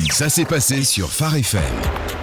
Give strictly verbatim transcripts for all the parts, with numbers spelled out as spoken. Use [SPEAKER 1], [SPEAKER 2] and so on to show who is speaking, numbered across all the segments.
[SPEAKER 1] Ça s'est passé sur Phare F M.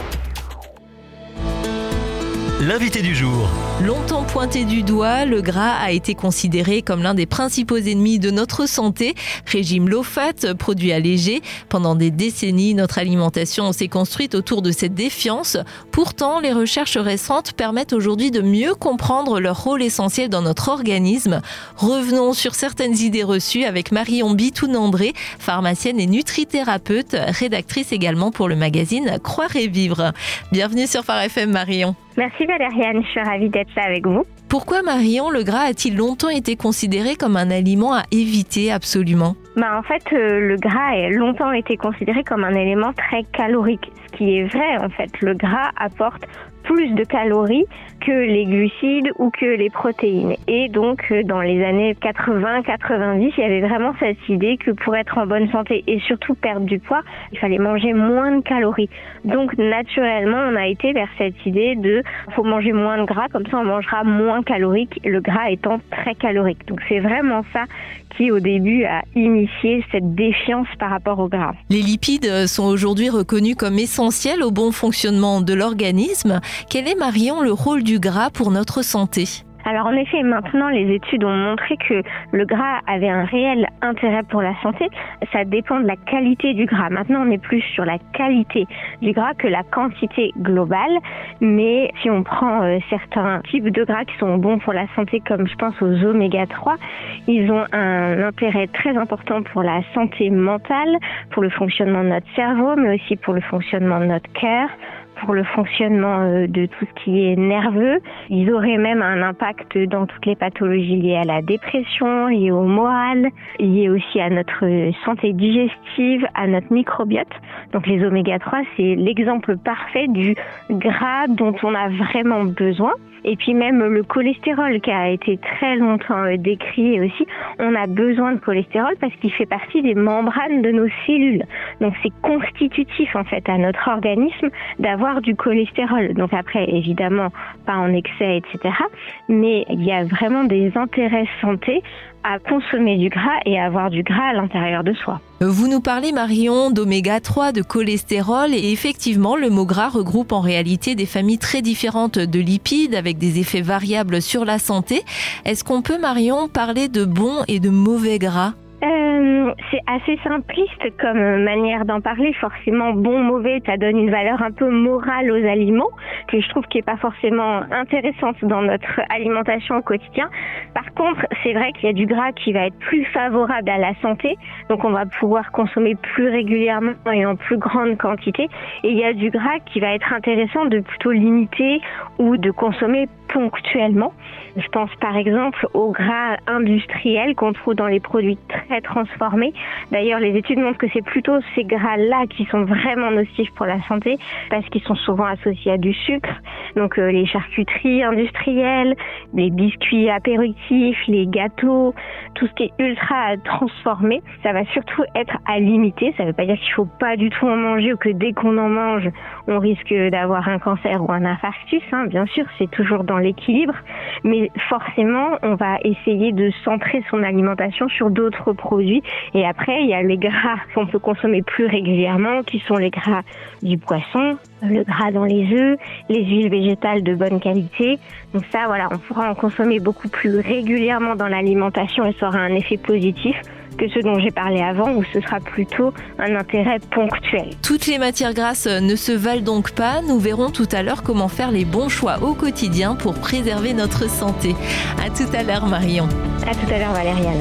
[SPEAKER 2] L'invité du jour.
[SPEAKER 3] Longtemps pointé du doigt, le gras a été considéré comme l'un des principaux ennemis de notre santé. Régime low-fat, produits allégés. Pendant des décennies, notre alimentation s'est construite autour de cette défiance. Pourtant, les recherches récentes permettent aujourd'hui de mieux comprendre leur rôle essentiel dans notre organisme. Revenons sur certaines idées reçues avec Marion Bitoun-André, pharmacienne et nutrithérapeute, rédactrice également pour le magazine Croire et Vivre. Bienvenue sur Phare F M, Marion.
[SPEAKER 4] Merci Valériane, je suis ravie d'être là avec vous.
[SPEAKER 3] Pourquoi, Marion, le gras a-t-il longtemps été considéré comme un aliment à éviter absolument ?
[SPEAKER 4] Bah en fait, euh, le gras a longtemps été considéré comme un élément très calorique. Ce qui est vrai, en fait, le gras apporte plus de calories que les glucides ou que les protéines. Et donc, dans les années quatre-vingts quatre-vingt-dix, il y avait vraiment cette idée que pour être en bonne santé et surtout perdre du poids, il fallait manger moins de calories. Donc, naturellement, on a été vers cette idée de faut manger moins de gras, comme ça on mangera moins calorique, le gras étant très calorique. Donc, c'est vraiment ça qui, au début, a initié cette défiance par rapport au gras.
[SPEAKER 3] Les lipides sont aujourd'hui reconnus comme essentiels au bon fonctionnement de l'organisme. Quel est, Marion, le rôle du gras pour notre santé ?
[SPEAKER 4] Alors en effet, maintenant les études ont montré que le gras avait un réel intérêt pour la santé. Ça dépend de la qualité du gras. Maintenant on est plus sur la qualité du gras que la quantité globale. Mais si on prend euh, certains types de gras qui sont bons pour la santé, comme je pense aux oméga trois, ils ont un intérêt très important pour la santé mentale, pour le fonctionnement de notre cerveau, mais aussi pour le fonctionnement de notre cœur, pour le fonctionnement de tout ce qui est nerveux. Ils auraient même un impact dans toutes les pathologies liées à la dépression, liées au moral, liées aussi à notre santé digestive, à notre microbiote. Donc les oméga trois, c'est l'exemple parfait du gras dont on a vraiment besoin. Et puis même le cholestérol qui a été très longtemps décrié aussi, on a besoin de cholestérol parce qu'il fait partie des membranes de nos cellules. Donc c'est constitutif en fait à notre organisme d'avoir du cholestérol. Donc après évidemment pas en excès, et cetera. Mais il y a vraiment des intérêts santé à consommer du gras et à avoir du gras à l'intérieur de soi.
[SPEAKER 3] Vous nous parlez, Marion, d'oméga trois, de cholestérol, et effectivement, le mot gras regroupe en réalité des familles très différentes de lipides avec des effets variables sur la santé. Est-ce qu'on peut, Marion, parler de bon et de mauvais gras ?
[SPEAKER 4] Euh, c'est assez simpliste comme manière d'en parler. Forcément, bon, mauvais, ça donne une valeur un peu morale aux aliments que je trouve qui est pas forcément intéressante dans notre alimentation au quotidien. Par contre, c'est vrai qu'il y a du gras qui va être plus favorable à la santé, donc on va pouvoir consommer plus régulièrement et en plus grande quantité. Et il y a du gras qui va être intéressant de plutôt limiter ou de consommer ponctuellement. Je pense par exemple au gras industriel qu'on trouve dans les produits très transformés. D'ailleurs, les études montrent que c'est plutôt ces gras-là qui sont vraiment nocifs pour la santé parce qu'ils sont souvent associés à du sucre. Donc euh, les charcuteries industrielles, les biscuits apéritifs, les gâteaux, tout ce qui est ultra transformé, ça va surtout être à limiter. Ça ne veut pas dire qu'il faut pas du tout en manger ou que dès qu'on en mange, on risque d'avoir un cancer ou un infarctus. Hein. Bien sûr, c'est toujours dans l'équilibre, mais forcément, on va essayer de centrer son alimentation sur d'autres produits. Et après, il y a les gras qu'on peut consommer plus régulièrement, qui sont les gras du poisson, le gras dans les œufs, les huiles végétales de bonne qualité. Donc ça, voilà, on pourra en consommer beaucoup plus régulièrement dans l'alimentation et ça aura un effet positif que ceux dont j'ai parlé avant, où ce sera plutôt un intérêt ponctuel.
[SPEAKER 3] Toutes les matières grasses ne se valent donc pas. Nous verrons tout à l'heure comment faire les bons choix au quotidien pour préserver notre santé. À tout à l'heure, Marion.
[SPEAKER 4] À tout à l'heure, Valériane.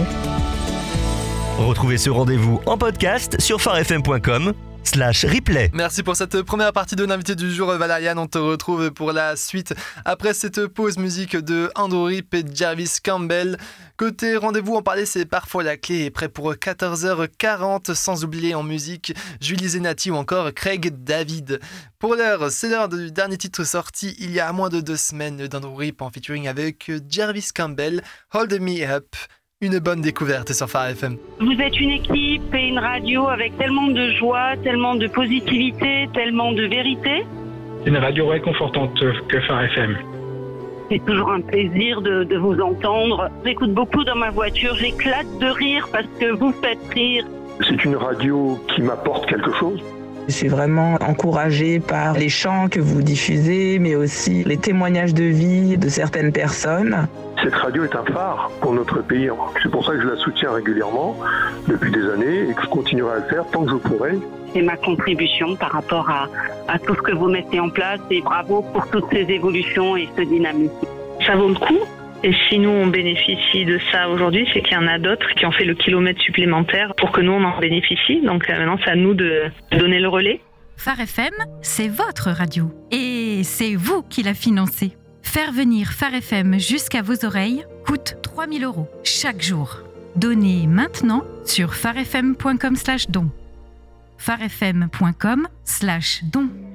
[SPEAKER 2] Retrouvez ce rendez-vous en podcast sur pharefm point com slash replay.
[SPEAKER 5] Merci pour cette première partie de l'invité du jour, Valériane. On te retrouve pour la suite après cette pause musique de Andrew Rip et Jarvis Campbell. Côté rendez-vous, on parlait, c'est parfois la clé. Et prêt pour quatorze heures quarante, sans oublier en musique Julie Zenati ou encore Craig David. Pour l'heure, c'est l'heure du dernier titre sorti il y a moins de deux semaines d'Andrew Rip en featuring avec Jarvis Campbell, Hold Me Up. Une bonne découverte sur Phare F M.
[SPEAKER 6] Vous êtes une équipe et une radio avec tellement de joie, tellement de positivité, tellement de vérité.
[SPEAKER 7] C'est une radio réconfortante que Phare F M.
[SPEAKER 6] C'est toujours un plaisir de, de vous entendre. J'écoute beaucoup dans ma voiture, j'éclate de rire parce que vous faites rire.
[SPEAKER 8] C'est une radio qui m'apporte quelque chose. Je suis vraiment encouragée par les chants que vous diffusez, mais aussi les témoignages de vie de certaines personnes.
[SPEAKER 9] Cette radio est un phare pour notre pays. C'est pour ça que je la soutiens régulièrement depuis des années et que je continuerai à le faire tant que je pourrai.
[SPEAKER 6] C'est ma contribution par rapport à, à tout ce que vous mettez en place et bravo pour toutes ces évolutions et ce dynamisme.
[SPEAKER 10] Ça vaut le coup. Et si nous on bénéficie de ça aujourd'hui, c'est qu'il y en a d'autres qui ont fait le kilomètre supplémentaire pour que nous on en bénéficie. Donc maintenant c'est à nous de donner le relais.
[SPEAKER 11] Phare F M, c'est votre radio. Et c'est vous qui la financez. Faire venir Phare F M jusqu'à vos oreilles coûte trois mille euros chaque jour. Donnez maintenant sur farefm point com slash don. farefm point com slash don.